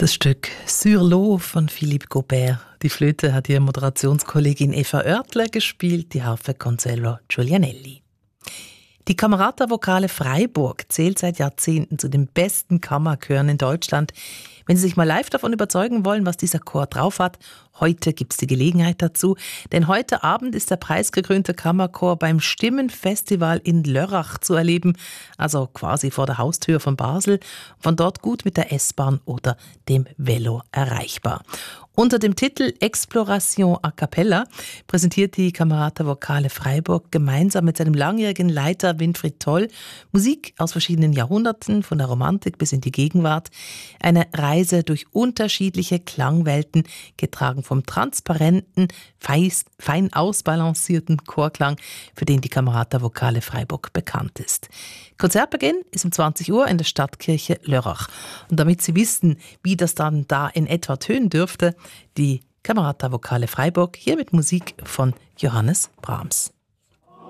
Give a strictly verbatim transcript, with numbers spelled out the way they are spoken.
Das Stück Sur l'eau von Philippe Gaubert. Die Flöte hat ihre Moderationskollegin Eva Oertler gespielt, die Harfe Consuelo Giulianelli. Die Camerata Vocale Freiburg zählt seit Jahrzehnten zu den besten Kammerchören in Deutschland. Wenn Sie sich mal live davon überzeugen wollen, was dieser Chor drauf hat, heute gibt es die Gelegenheit dazu. Denn heute Abend ist der preisgekrönte Kammerchor beim Stimmenfestival in Lörrach zu erleben, also quasi vor der Haustür von Basel, von dort gut mit der S-Bahn oder dem Velo erreichbar. Unter dem Titel Exploration a Cappella präsentiert die Camerata Vocale Freiburg gemeinsam mit seinem langjährigen Leiter Winfried Toll Musik aus verschiedenen Jahrhunderten, von der Romantik bis in die Gegenwart. Eine Reise durch unterschiedliche Klangwelten, getragen vom transparenten, fein ausbalancierten Chorklang, für den die Camerata Vocale Freiburg bekannt ist. Konzertbeginn ist um zwanzig Uhr in der Stadtkirche Lörrach. Und damit Sie wissen, wie das dann da in etwa tönen dürfte, die Camerata Vocale Freiburg hier mit Musik von Johannes Brahms.